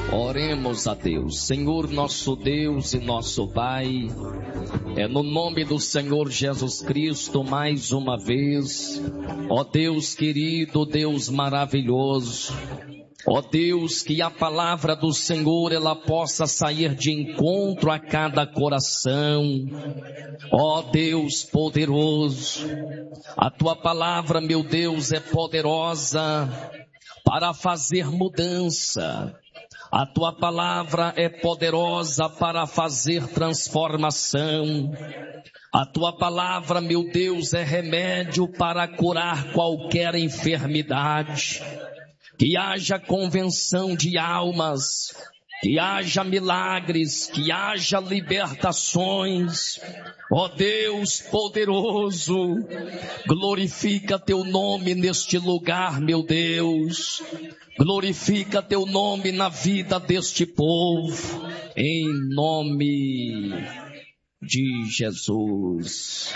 Oremos a Deus. Senhor, nosso Deus e nosso Pai, é no nome do Senhor Jesus Cristo mais uma vez, ó Deus querido, Deus maravilhoso, ó Deus, que a palavra do Senhor ela possa sair de encontro a cada coração. Ó Deus poderoso, a tua palavra, meu Deus, é poderosa para fazer mudança. A tua palavra é poderosa para fazer transformação. A tua palavra, meu Deus, é remédio para curar qualquer enfermidade. Que haja convenção de almas, que haja milagres, que haja libertações. Ó Deus poderoso, glorifica teu nome neste lugar, meu Deus. Glorifica teu nome na vida deste povo, em nome de Jesus.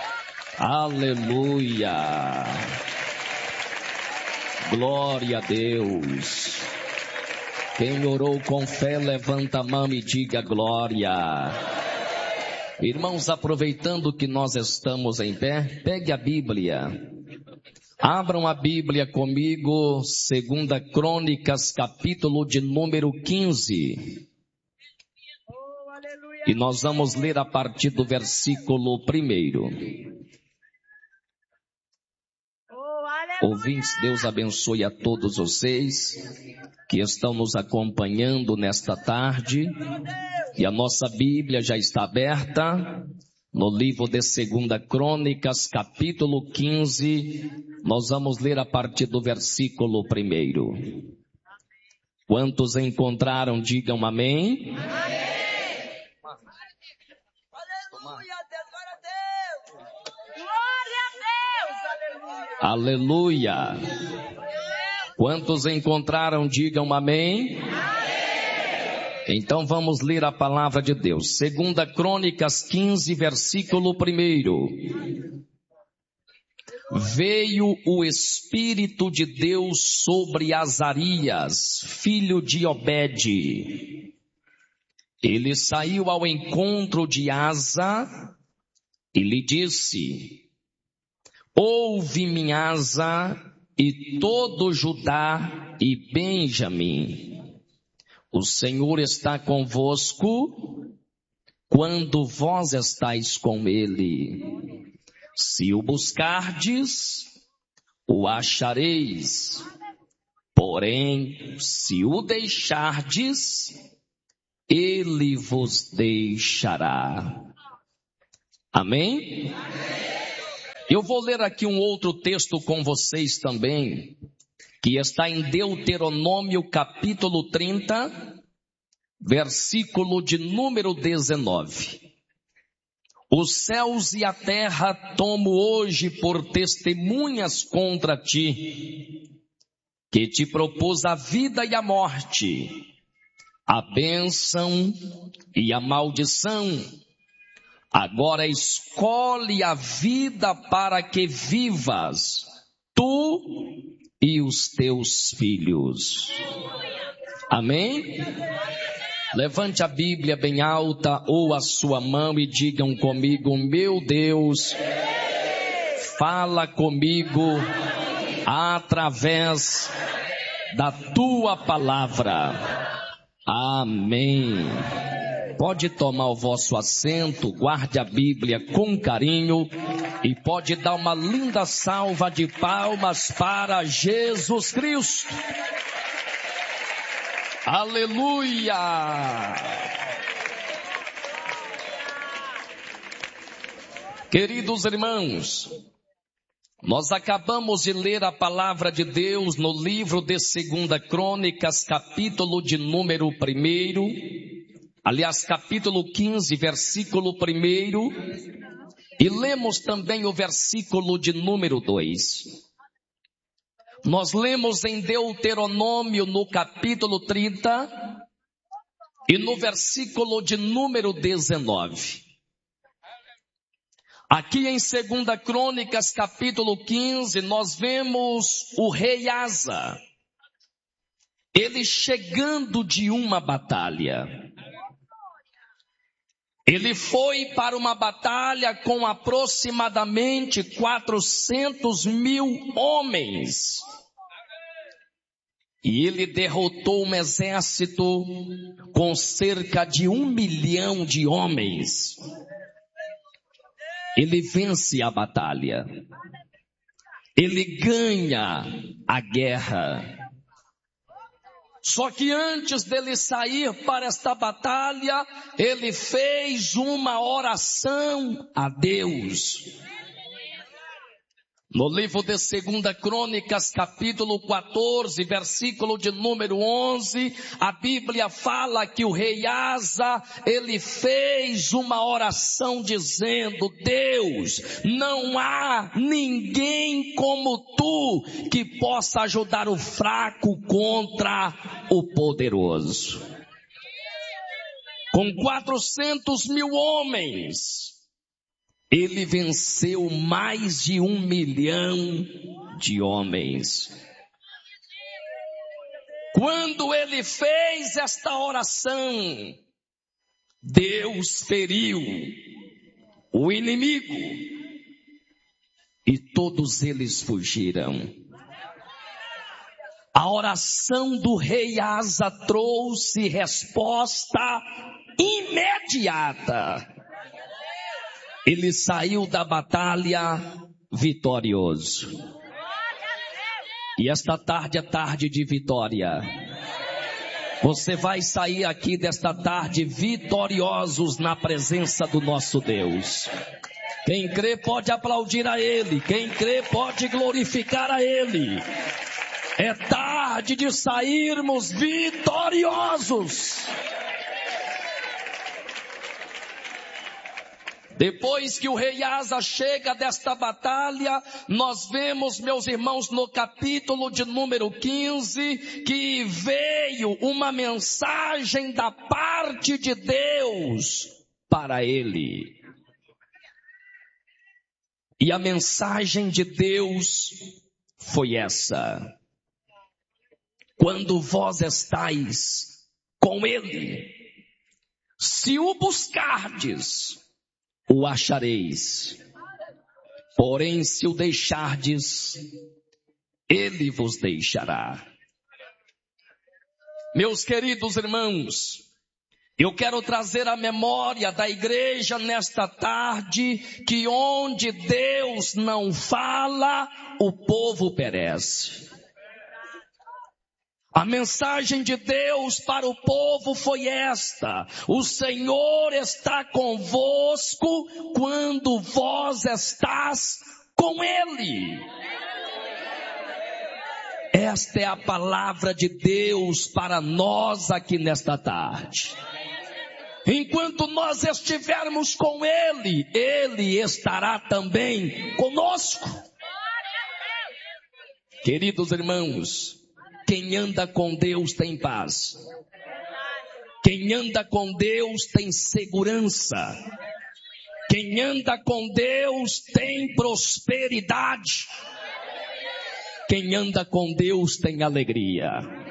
Aleluia. Glória a Deus. Quem orou com fé, levanta a mão e diga glória. Irmãos, aproveitando que nós estamos em pé, pegue a Bíblia. Abram a Bíblia comigo, 2 Crônicas, capítulo de número 15. E nós vamos ler a partir do versículo 1. Ouvintes, Deus abençoe a todos vocês que estão nos acompanhando nesta tarde. E a nossa Bíblia já está aberta no livro de 2 Crônicas, capítulo 15. Nós vamos ler a partir do versículo 1. Quantos encontraram, digam amém. Amém. Aleluia, Deus, glória a Deus. Aleluia. Aleluia. Quantos encontraram, digam amém. Então vamos ler a palavra de Deus. 2 Crônicas 15, versículo 1. Veio o Espírito de Deus sobre Azarias, filho de Obede. Ele saiu ao encontro de Asa e lhe disse: ouve-me, Asa, e todo Judá e Benjamim. O Senhor está convosco quando vós estáis com ele. Se o buscardes, o achareis. Porém, se o deixardes, ele vos deixará. Amém? Eu vou ler aqui um outro texto com vocês também, que está em Deuteronômio capítulo 30, versículo de número 19. Os céus e a terra tomo hoje por testemunhas contra ti, que te propus a vida e a morte, a bênção e a maldição. Agora escolhe a vida para que vivas, tu e os teus filhos. Amém? Levante a Bíblia bem alta ou a sua mão e digam comigo: meu Deus, fala comigo através da tua palavra. Amém. Pode tomar o vosso assento, guarde a Bíblia com carinho e pode dar uma linda salva de palmas para Jesus Cristo. Aleluia! Queridos irmãos, nós acabamos de ler a palavra de Deus no livro de 2 Crônicas, capítulo de número 1. Aliás, capítulo 15, versículo 1. E lemos também o versículo de número 2. Nós lemos em Deuteronômio no capítulo 30 e no versículo de número 19. Aqui em 2 Crônicas capítulo 15 nós vemos o rei Asa. ele chegando de uma batalha, ele foi para uma batalha com aproximadamente 400.000 homens. E ele derrotou um exército com cerca de 1 milhão de homens. Ele vence a batalha. Ele ganha a guerra. Só que antes dele sair para esta batalha, ele fez uma oração a Deus. No livro de 2 Crônicas, capítulo 14, versículo de número 11, a Bíblia fala que o rei Asa, ele fez uma oração dizendo: Deus, não há ninguém como tu que possa ajudar o fraco contra o poderoso. Com 400.000 homens, ele venceu mais de 1 milhão de homens. Quando ele fez esta oração, Deus feriu o inimigo e todos eles fugiram. A oração do rei Asa trouxe resposta imediata. Ele saiu da batalha vitorioso. E esta tarde é tarde de vitória. Você vai sair aqui desta tarde vitoriosos na presença do nosso Deus. Quem crê pode aplaudir a Ele. Quem crê pode glorificar a Ele. É tarde de sairmos vitoriosos. Depois que o rei Asa chega desta batalha, nós vemos, meus irmãos, no capítulo de número 15, que veio uma mensagem da parte de Deus para ele. E a mensagem de Deus foi essa: quando vós estáis com ele, se o buscardes, o achareis. Porém, se o deixardes, ele vos deixará. Meus queridos irmãos, eu quero trazer à memória da igreja nesta tarde que onde Deus não fala, o povo perece. A mensagem de Deus para o povo foi esta: o Senhor está convosco quando vós estás com Ele. Esta é a palavra de Deus para nós aqui nesta tarde. Enquanto nós estivermos com Ele, Ele estará também conosco. Queridos irmãos, quem anda com Deus tem paz. Quem anda com Deus tem segurança. Quem anda com Deus tem prosperidade. Quem anda com Deus tem alegria.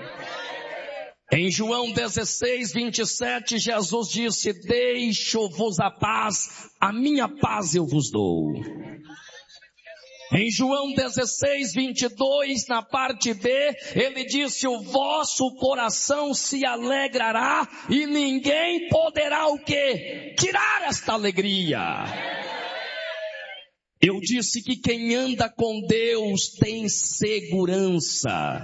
Em João 16, 27, Jesus disse: deixo-vos a paz, a minha paz eu vos dou. Em João 16, 22, na parte B, ele disse: o vosso coração se alegrará e ninguém poderá o quê? Tirar esta alegria. Eu disse que quem anda com Deus tem segurança.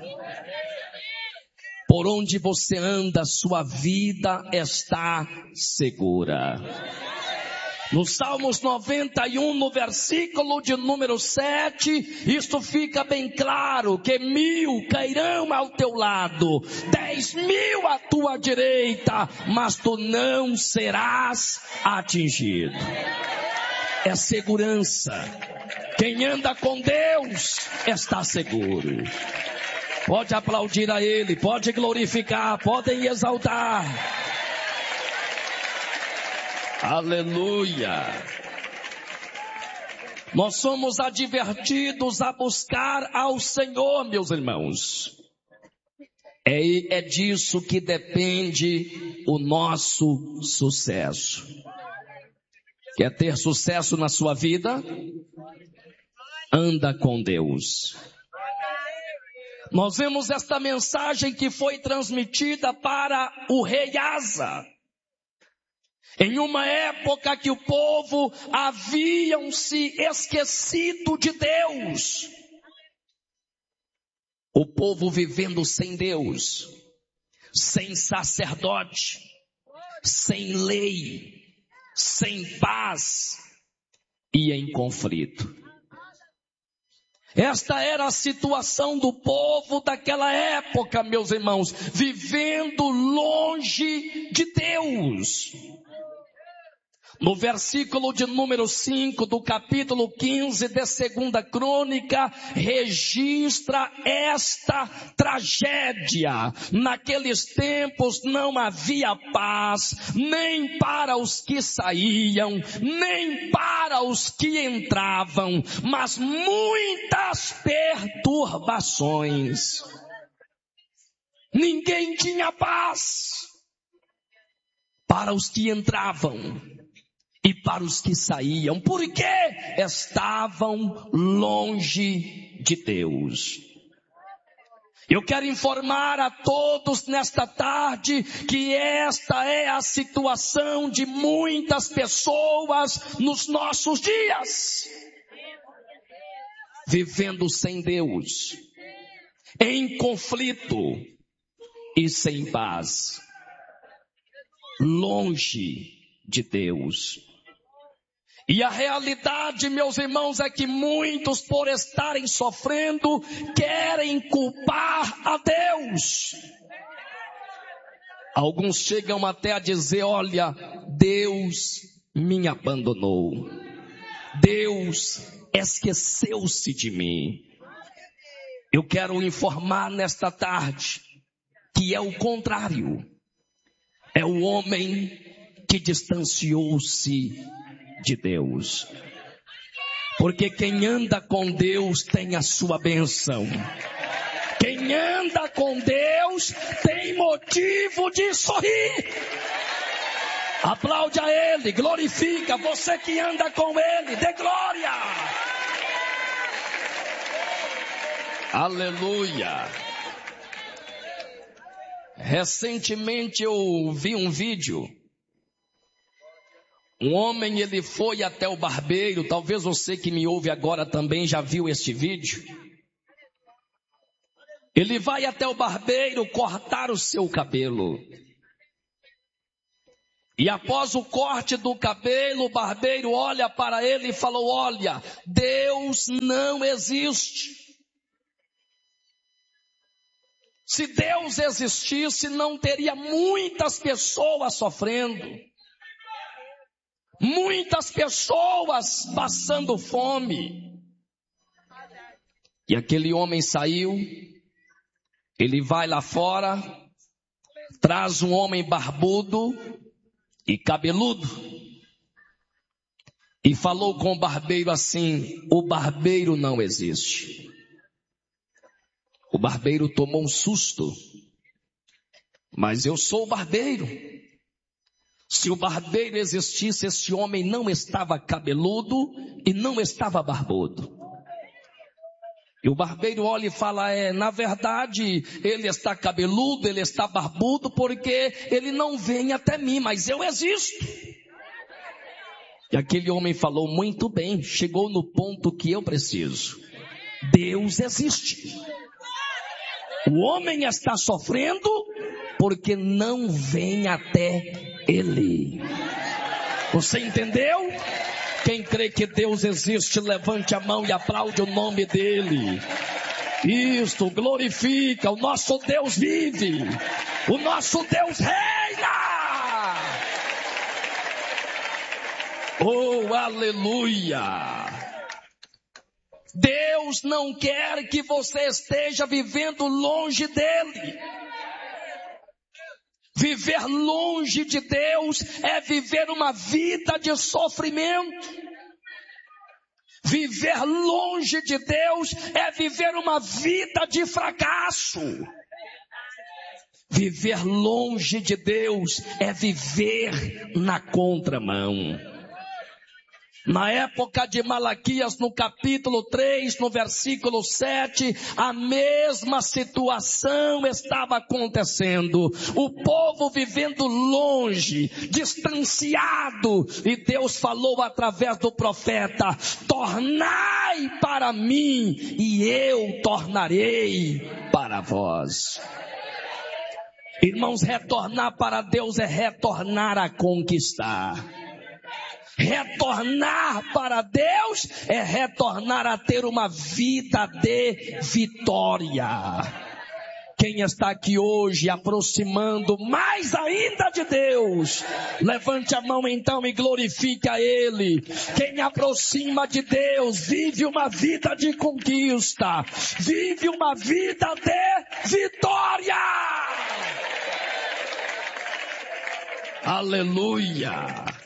Por onde você anda, sua vida está segura. No Salmos 91, no versículo de número 7, isto fica bem claro, que 1.000 cairão ao teu lado, 10.000 à tua direita, mas tu não serás atingido. É segurança. Quem anda com Deus está seguro. Pode aplaudir a Ele, pode glorificar, podem exaltar. Aleluia! Nós somos advertidos a buscar ao Senhor, meus irmãos. É disso que depende o nosso sucesso. Quer ter sucesso na sua vida? Anda com Deus. Nós vemos esta mensagem que foi transmitida para o rei Asa. Em uma época que o povo haviam se esquecido de Deus. O povo vivendo sem Deus, sem sacerdote, sem lei, sem paz e em conflito. Esta era a situação do povo daquela época, meus irmãos, vivendo longe de Deus. No versículo de número 5 do capítulo 15 de 2 Crônica, registra esta tragédia. Naqueles tempos não havia paz, nem para os que saíam, nem para os que entravam, mas muitas perturbações. Ninguém tinha paz para os que entravam e para os que saíam, porque estavam longe de Deus. Eu quero informar a todos nesta tarde que esta é a situação de muitas pessoas nos nossos dias. Vivendo sem Deus, em conflito e sem paz, longe de Deus. E a realidade, meus irmãos, é que muitos, por estarem sofrendo, querem culpar a Deus. Alguns chegam até a dizer: olha, Deus me abandonou. Deus esqueceu-se de mim. Eu quero informar nesta tarde que é o contrário. É o homem que distanciou-se de Deus. Porque quem anda com Deus tem a sua bênção. Quem anda com Deus tem motivo de sorrir. Aplaude a Ele, glorifica. Você que anda com Ele, dê glória. Aleluia. Recentemente eu vi um vídeo. Um homem, ele foi até o barbeiro. Talvez você que me ouve agora também já viu este vídeo. Ele vai até o barbeiro cortar o seu cabelo. E após o corte do cabelo, o barbeiro olha para ele e falou: olha, Deus não existe. Se Deus existisse, não teria muitas pessoas sofrendo. Muitas pessoas passando fome. E aquele homem saiu. Ele vai lá fora, traz um homem barbudo e cabeludo. E falou com o barbeiro assim: o barbeiro não existe. O barbeiro tomou um susto. Mas eu sou o barbeiro. Se o barbeiro existisse, esse homem não estava cabeludo e não estava barbudo. E o barbeiro olha e fala: na verdade, ele está cabeludo, ele está barbudo, porque ele não vem até mim, mas eu existo. E aquele homem falou: muito bem, chegou no ponto que eu preciso. Deus existe. O homem está sofrendo porque não vem até Ele. Você entendeu? Quem crê que Deus existe, levante a mão e aplaude o nome dEle. Isto, glorifica, o nosso Deus vive. O nosso Deus reina. Oh, aleluia. Deus não quer que você esteja vivendo longe dEle. Viver longe de Deus é viver uma vida de sofrimento. Viver longe de Deus é viver uma vida de fracasso. Viver longe de Deus é viver na contramão. Na época de Malaquias, no capítulo 3, no versículo 7, a mesma situação estava acontecendo. O povo vivendo longe, distanciado, e Deus falou através do profeta: tornai para mim e eu tornarei para vós. Irmãos, retornar para Deus é retornar a conquistar. Retornar para Deus é retornar a ter uma vida de vitória. Quem está aqui hoje aproximando mais ainda de Deus, levante a mão então e glorifique a Ele. Quem aproxima de Deus vive uma vida de conquista, vive uma vida de vitória. Aleluia!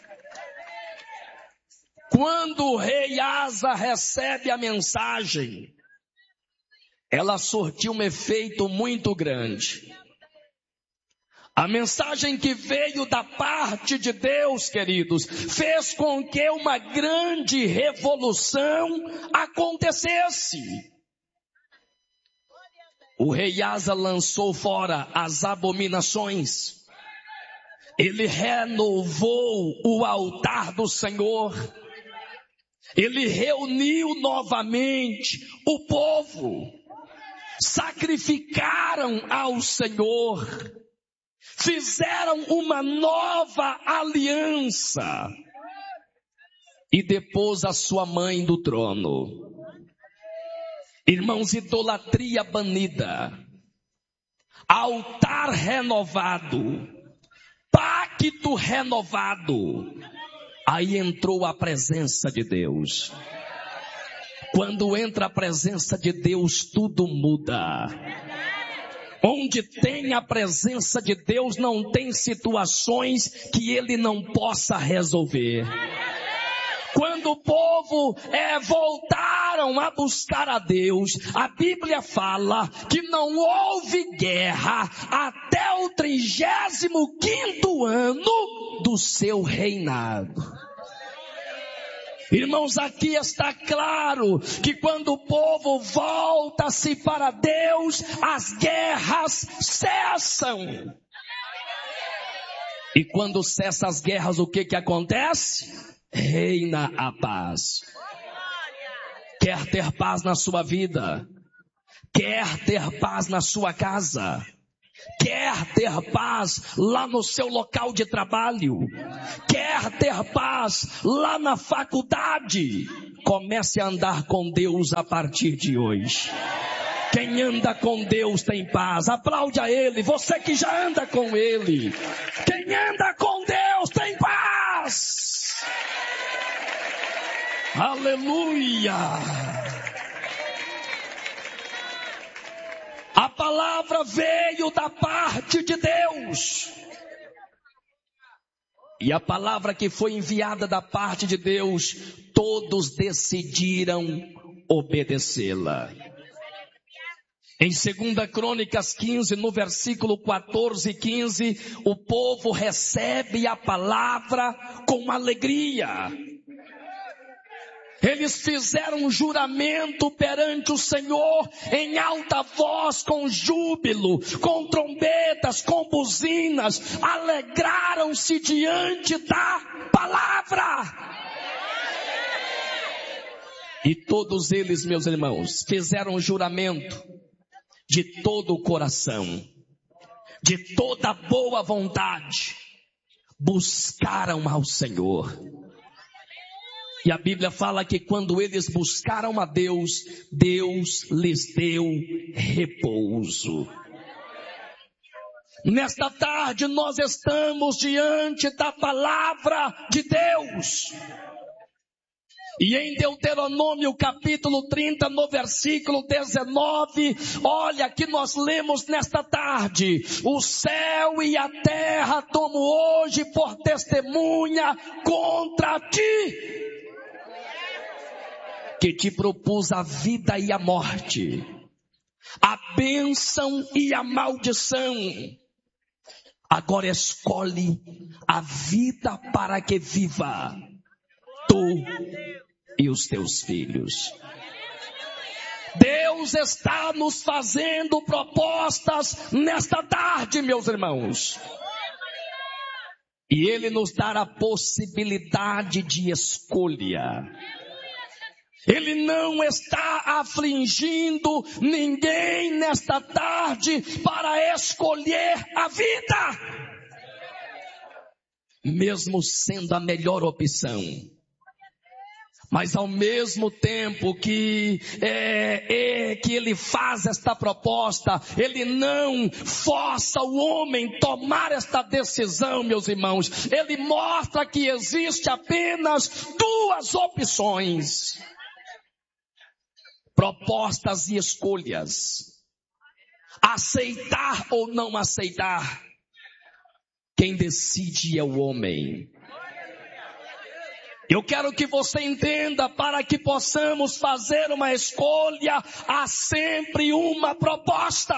Quando o rei Asa recebe a mensagem, ela surtiu um efeito muito grande. A mensagem que veio da parte de Deus, queridos, fez com que uma grande revolução acontecesse. O rei Asa lançou fora as abominações. Ele renovou o altar do Senhor. Ele reuniu novamente o povo, sacrificaram ao Senhor, fizeram uma nova aliança e depôs a sua mãe do trono. Irmãos, idolatria banida, altar renovado, pacto renovado. Aí entrou a presença de Deus. Quando entra a presença de Deus, tudo muda. Onde tem a presença de Deus, não tem situações que Ele não possa resolver. Quando o povo voltaram a buscar a Deus, a Bíblia fala que não houve guerra até o 35º ano do seu reinado. Irmãos, aqui está claro que quando o povo volta-se para Deus, as guerras cessam. E quando cessam as guerras, o que acontece? Reina a paz. Quer ter paz na sua vida? Quer ter paz na sua casa? Quer ter paz lá no seu local de trabalho? Quer ter paz lá na faculdade? Comece a andar com Deus a partir de hoje. Quem anda com Deus tem paz. Aplaude a Ele, você que já anda com Ele. Quem anda com Deus tem paz. Aleluia! A palavra veio da parte de Deus. E a palavra que foi enviada da parte de Deus, todos decidiram obedecê-la. Em 2 Crônicas 15, no versículo 14 e 15, o povo recebe a palavra com alegria. Eles fizeram um juramento perante o Senhor em alta voz, com júbilo, com trombetas, com buzinas, alegraram-se diante da palavra. E todos eles, meus irmãos, fizeram um juramento de todo o coração, de toda boa vontade, buscaram ao Senhor. E a Bíblia fala que quando eles buscaram a Deus, Deus lhes deu repouso. Nesta tarde nós estamos diante da palavra de Deus. E em Deuteronômio capítulo 30, no versículo 19, olha que nós lemos nesta tarde: o céu e a terra tomo hoje por testemunha contra ti, que te propus a vida e a morte, a bênção e a maldição. Agora escolhe a vida para que viva tu e os teus filhos. Deus está nos fazendo propostas nesta tarde, meus irmãos. E Ele nos dá a possibilidade de escolha. Ele não está afligindo ninguém nesta tarde para escolher a vida, mesmo sendo a melhor opção. Mas ao mesmo tempo que ele faz esta proposta, ele não força o homem a tomar esta decisão, meus irmãos. Ele mostra que existe apenas duas opções: propostas e escolhas. Aceitar ou não aceitar. Quem decide é o homem. Eu quero que você entenda, para que possamos fazer uma escolha, há sempre uma proposta.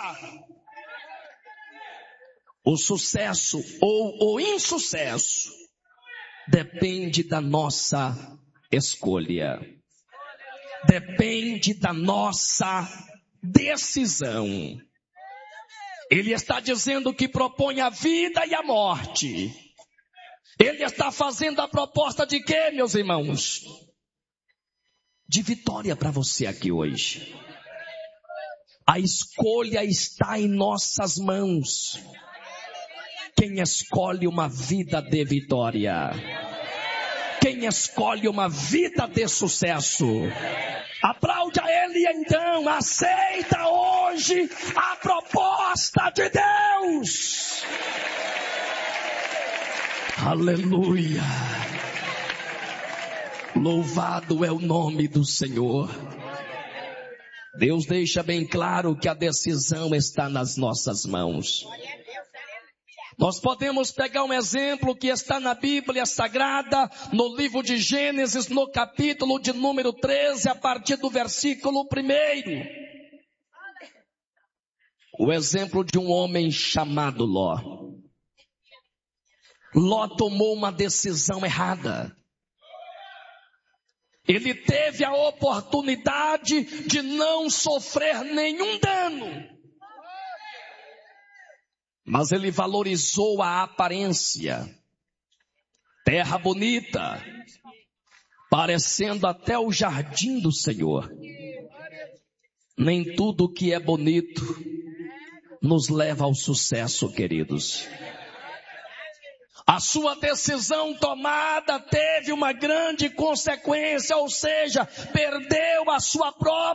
O sucesso ou o insucesso depende da nossa escolha. Depende da nossa decisão. Ele está dizendo que propõe a vida e a morte. Ele está fazendo a proposta de quê, meus irmãos? De vitória para você aqui hoje. A escolha está em nossas mãos. Quem escolhe uma vida de vitória? Quem escolhe uma vida de sucesso? Aplaude a Ele então. Aceita hoje a proposta de Deus. Aleluia. Louvado é o nome do Senhor. Deus deixa bem claro que a decisão está nas nossas mãos. Nós podemos pegar um exemplo que está na Bíblia Sagrada, no livro de Gênesis, no capítulo de número 13, a partir do versículo 1. O exemplo de um homem chamado Ló. Ló tomou uma decisão errada. Ele teve a oportunidade de não sofrer nenhum dano. Mas ele valorizou a aparência. Terra bonita, parecendo até o jardim do Senhor. Nem tudo que é bonito nos leva ao sucesso, queridos. A sua decisão tomada teve uma grande consequência, ou seja, perdeu a sua própria